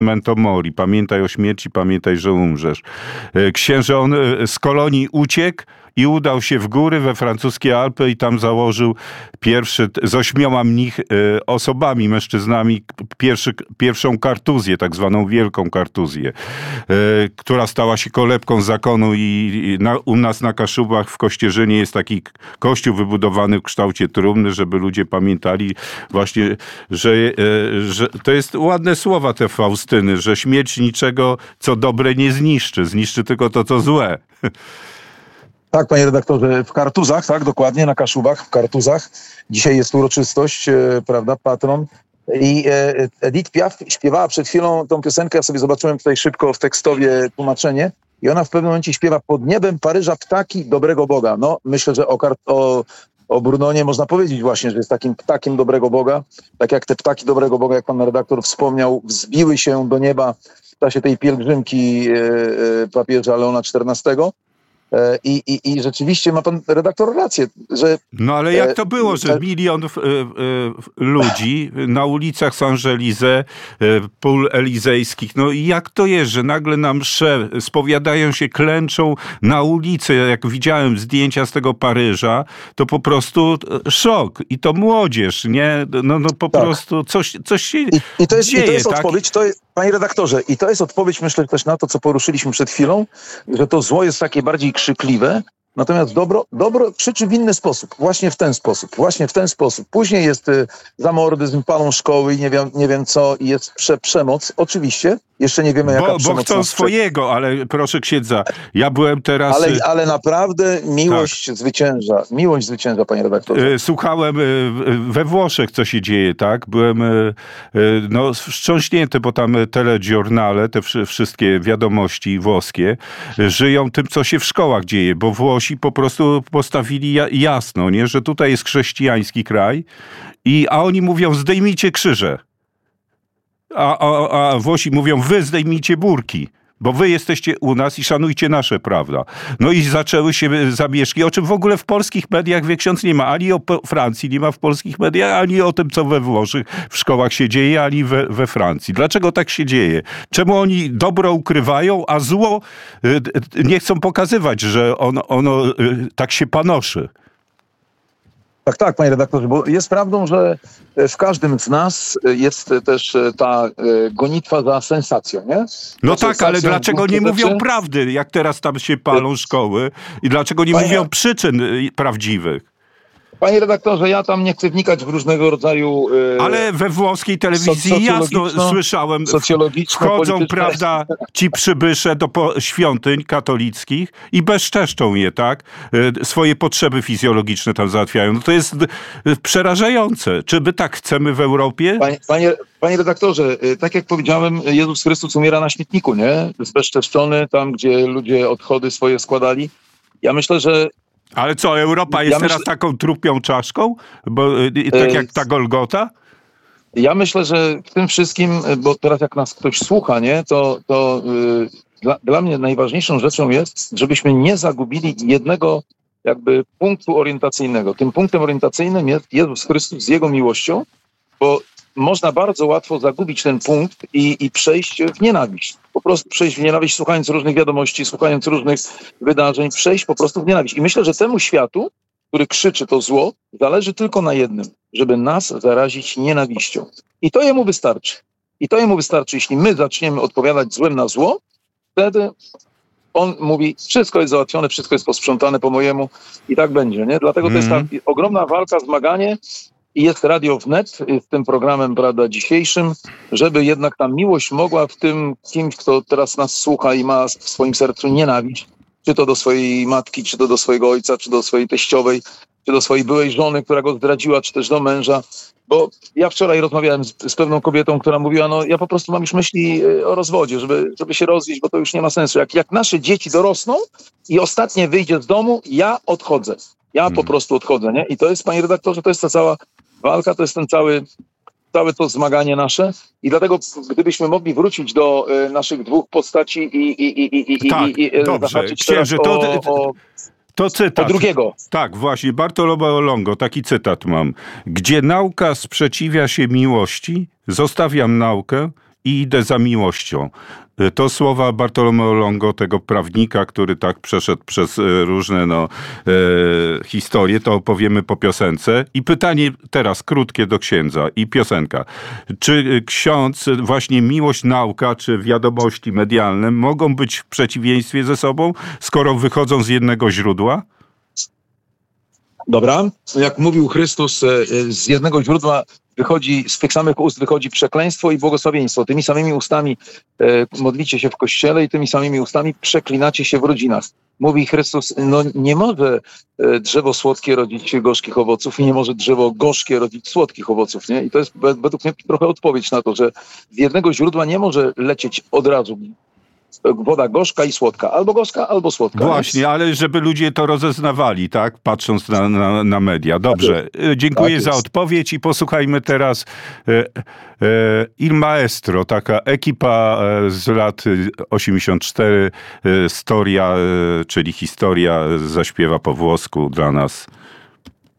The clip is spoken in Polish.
Memento mori, pamiętaj o śmierci, pamiętaj, że umrzesz. Księże, on z kolonii uciekł i udał się w góry we francuskie Alpy i tam założył z 8 osobami, mężczyznami, pierwszą kartuzję, tak zwaną Wielką Kartuzję, która stała się kolebką zakonu i u nas na Kaszubach w Kościerzynie jest taki kościół wybudowany w kształcie trumny, żeby ludzie pamiętali właśnie, że to jest ładne słowa te Faustyny, że śmierć niczego, co dobre nie zniszczy. Zniszczy tylko to, co złe. Tak, panie redaktorze, w Kartuzach, tak, dokładnie, na Kaszubach, w Kartuzach. Dzisiaj jest uroczystość, prawda, patron. I Edith Piaf śpiewała przed chwilą tą piosenkę, ja sobie zobaczyłem tutaj szybko w tekstowie tłumaczenie i ona w pewnym momencie śpiewa: pod niebem Paryża ptaki dobrego Boga. No, myślę, że o Brunonie można powiedzieć właśnie, że jest takim ptakiem dobrego Boga. Tak jak te ptaki dobrego Boga, jak pan redaktor wspomniał, wzbiły się do nieba w czasie tej pielgrzymki papieża Leona XIV. I rzeczywiście ma pan redaktor rację, że... No ale jak to było, że milion ludzi na ulicach Saint-Élysées, pól elizejskich, no i jak to jest, że nagle na msze spowiadają się, klęczą na ulicy, jak widziałem zdjęcia z tego Paryża, to po prostu szok. I to młodzież, nie? No po prostu coś się dzieje. I to jest tak? odpowiedź, panie redaktorze, i to jest odpowiedź, myślę, też na to, co poruszyliśmy przed chwilą, że to zło jest takie bardziej krzykliwe, natomiast dobro krzyczy w inny sposób, właśnie w ten sposób. Później jest zamordyzm, palą szkoły i nie wiem co, i jest przemoc, oczywiście. Jeszcze nie wiemy, jaka przemoc. Bo chcą swojego, ale proszę księdza, ja byłem teraz... Ale naprawdę miłość zwycięża. Miłość zwycięża, panie redaktorze. Słuchałem we Włoszech, co się dzieje, tak? Byłem wstrząśnięty, bo tam telegiornale, te wszystkie wiadomości włoskie, żyją tym, co się w szkołach dzieje, bo Włosi po prostu postawili jasno, nie? Że tutaj jest chrześcijański kraj, a oni mówią: zdejmijcie krzyże. A Włosi mówią: wy zdejmijcie burki, bo wy jesteście u nas i szanujcie nasze prawa. No i zaczęły się zamieszki, o czym w ogóle w polskich mediach, wie ksiądz, nie ma. Ani o Francji nie ma w polskich mediach, ani o tym, co we Włoszech w szkołach się dzieje, ani we Francji. Dlaczego tak się dzieje? Czemu oni dobro ukrywają, a zło nie chcą pokazywać, że ono tak się panoszy? Tak, panie redaktorze, bo jest prawdą, że w każdym z nas jest też ta gonitwa za sensacją, nie? No tak, ale dlaczego nie mówią prawdy, jak teraz tam się palą szkoły? I dlaczego nie mówią przyczyn prawdziwych? Panie redaktorze, ja tam nie chcę wnikać w różnego rodzaju... Ale we włoskiej telewizji jasno słyszałem, wchodzą, prawda, ci przybysze do świątyń katolickich i bezczeszczą je, tak? Swoje potrzeby fizjologiczne tam załatwiają. No to jest przerażające. Czy my tak chcemy w Europie? Panie redaktorze, tak jak powiedziałem, Jezus Chrystus umiera na śmietniku, nie? Zbezczeszczony, tam gdzie ludzie odchody swoje składali. Ja myślę, że... Ale co, Europa jest teraz taką trupią czaszką? Tak jak ta Golgota? Ja myślę, że w tym wszystkim, bo teraz jak nas ktoś słucha, nie, to dla mnie najważniejszą rzeczą jest, żebyśmy nie zagubili jednego jakby punktu orientacyjnego. Tym punktem orientacyjnym jest Jezus Chrystus z Jego miłością, bo można bardzo łatwo zagubić ten punkt i przejść w nienawiść. Po prostu przejść w nienawiść, słuchając różnych wiadomości, słuchając różnych wydarzeń, przejść po prostu w nienawiść. I myślę, że temu światu, który krzyczy to zło, zależy tylko na jednym, żeby nas zarazić nienawiścią. I to jemu wystarczy. Jeśli my zaczniemy odpowiadać złem na zło, wtedy on mówi: wszystko jest załatwione, wszystko jest posprzątane po mojemu i tak będzie, nie? Dlatego to jest ta ogromna walka, zmaganie. I jest Radio Wnet z tym programem, prawda, dzisiejszym, żeby jednak ta miłość mogła w tym kimś, kto teraz nas słucha i ma w swoim sercu nienawiść, czy to do swojej matki, czy to do swojego ojca, czy do swojej teściowej, czy do swojej byłej żony, która go zdradziła, czy też do męża. Bo ja wczoraj rozmawiałem z pewną kobietą, która mówiła: no ja po prostu mam już myśli o rozwodzie, żeby się rozwieść, bo to już nie ma sensu. Jak nasze dzieci dorosną i ostatnie wyjdzie z domu, ja odchodzę. Ja po prostu odchodzę, nie? I to jest, panie redaktorze, to jest ta cała walka, to jest ten całe to zmaganie nasze. I dlatego, gdybyśmy mogli wrócić do naszych dwóch postaci i zahaczyć księże, to cytat. O drugiego. Tak, właśnie, Bartolomeo Longo, taki cytat mam. Gdzie nauka sprzeciwia się miłości, zostawiam naukę i idę za miłością. To słowa Bartolomeo Longo, tego prawnika, który tak przeszedł przez różne historie, to opowiemy po piosence. I pytanie teraz krótkie do księdza i piosenka. Czy ksiądz, właśnie miłość, nauka, czy wiadomości medialne mogą być w przeciwieństwie ze sobą, skoro wychodzą z jednego źródła? Dobra, jak mówił Chrystus, z jednego źródła wychodzi, z tych samych ust wychodzi przekleństwo i błogosławieństwo. Tymi samymi ustami modlicie się w kościele i tymi samymi ustami przeklinacie się w rodzinach. Mówi Chrystus, no nie może drzewo słodkie rodzić gorzkich owoców i nie może drzewo gorzkie rodzić słodkich owoców, nie? I to jest według mnie trochę odpowiedź na to, że z jednego źródła nie może lecieć od razu woda gorzka i słodka. Albo gorzka, albo słodka. Właśnie, ale żeby ludzie to rozeznawali, tak? Patrząc na media. Dobrze. Dziękuję tak za odpowiedź i posłuchajmy teraz Il Maestro, taka ekipa z lat 84, Storia, czyli historia, zaśpiewa po włosku dla nas.